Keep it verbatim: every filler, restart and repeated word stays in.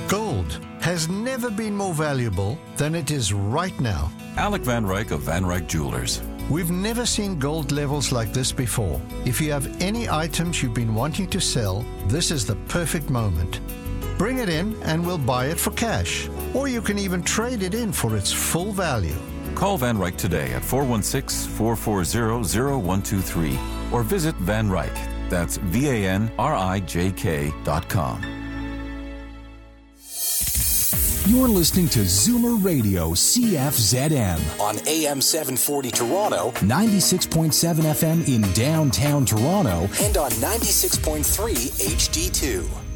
Gold has never been more valuable than it is right now. Alec Van Ryk of Van Ryk Jewelers. We've never seen gold levels like this before. If you have any items you've been wanting to sell, this is the perfect moment. Bring it in and we'll buy it for cash. Or you can even trade it in for its full value. Call Van Ryk today at four one six, four four zero, zero one two three or visit Van Ryk. That's V A N R I J K dot com. You're listening to Zoomer Radio C F Z M on A M seven forty Toronto, ninety-six point seven F M in downtown Toronto, and on ninety-six point three H D two.